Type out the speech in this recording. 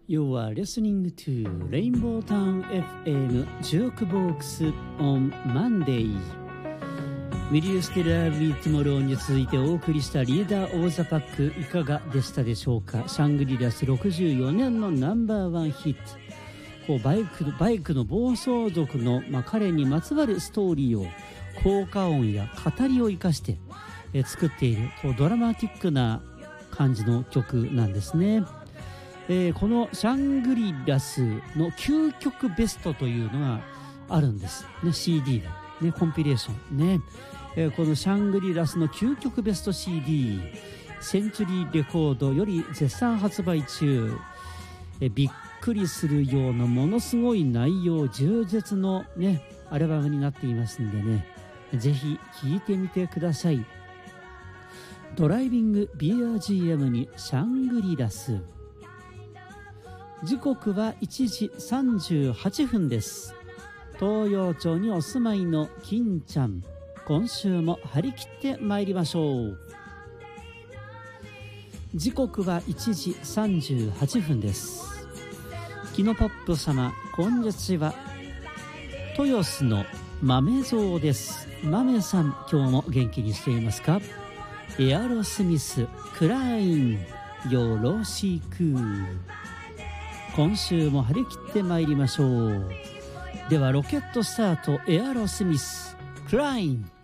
You are listening to Rainbow Town FM Jukebox on Monday. Will You Still Love Me Tomorrow に続いてお送りしたリーダーオブザパックいかがでしたでしょうか。シャングリラス64年のナンバーワンヒット。バイクの暴走族の、彼にまつわるストーリーを効果音や語りを生かして、作っているドラマティックな感じの曲なんですね。このシャングリラスの究極ベストというのがあるんです、ね、CD で、ね、コンピレーションね、このシャングリラスの究極ベスト CD センチュリーレコードより絶賛発売中。びっくりするようなものすごい内容充実のねアルバムになっていますんでね、ぜひ聴いてみてください。ドライビングビア GM にシャングリラス。時刻は1時38分です。東洋町にお住まいの金ちゃん、今週も張り切ってまいりましょう。時刻は1時38分です。キノポップ様、こんにちは。豊洲の豆蔵です。豆さん、今日も元気にしていますか？エアロスミス、クライン、よろしく。今週も張り切ってまいりましょう。ではロケットスタート、エアロスミス、クライン。